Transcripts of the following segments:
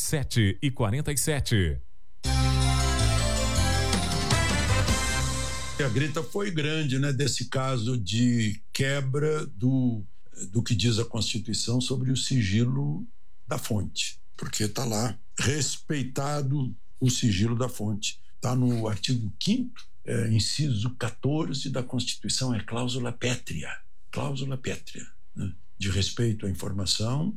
7h47. A grita foi grande, né, desse caso de quebra do que diz a Constituição sobre o sigilo da fonte, porque está lá respeitado o sigilo da fonte. Está no artigo 5º, inciso 14 da Constituição, é cláusula pétrea, né, de respeito à informação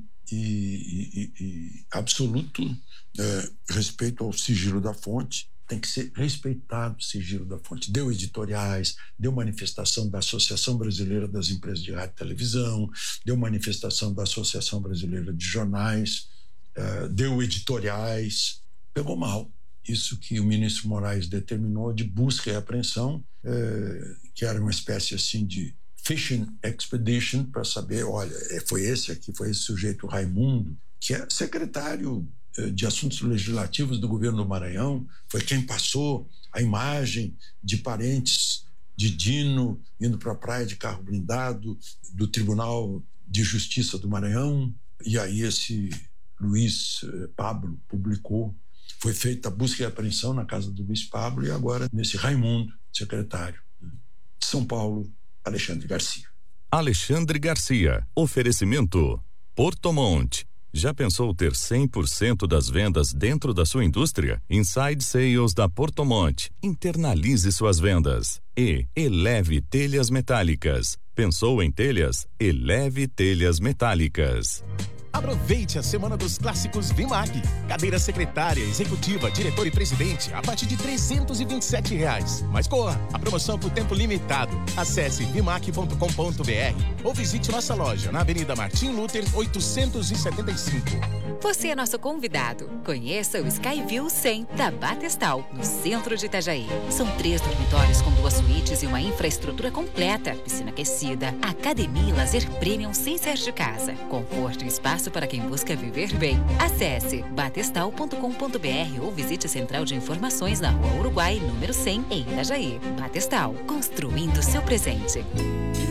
e absoluto respeito ao sigilo da fonte. Tem que ser respeitado o sigilo da fonte. Deu editoriais, deu manifestação da Associação Brasileira das Empresas de Rádio e Televisão, deu manifestação da Associação Brasileira de Jornais, deu editoriais. Pegou mal. Isso que o ministro Moraes determinou de busca e apreensão, que era uma espécie assim de fishing expedition para saber, olha, foi esse sujeito Raimundo, que é secretário de Assuntos Legislativos do governo do Maranhão, foi quem passou a imagem de parentes de Dino indo para a praia de carro blindado do Tribunal de Justiça do Maranhão, e aí esse Luiz Pablo publicou, foi feita a busca e apreensão na casa do Luiz Pablo e agora nesse Raimundo, secretário de São Paulo, Alexandre Garcia. Alexandre Garcia, oferecimento Portomont. Já pensou ter 100% das vendas dentro da sua indústria? Inside Sales da Portomont. Internalize suas vendas. E Eleve Telhas Metálicas. Pensou em telhas? Eleve Telhas Metálicas. Aproveite a Semana dos Clássicos Vimag. Cadeira secretária, executiva, diretor e presidente a partir de R$ 327. Mas corra, a promoção é por tempo limitado. Acesse vimag.com.br ou visite nossa loja na Avenida Martim Luther 875. Você é nosso convidado. Conheça o Skyview 100 da Batestal, no centro de Itajaí. São 3 dormitórios com 2 suítes e uma infraestrutura completa. Piscina aquecida, academia e lazer premium sem sair de casa. Conforto e espaço para quem busca viver bem. Acesse batestal.com.br ou visite a Central de Informações na Rua Uruguai, número 100, em Itajaí. Batestal, construindo seu presente.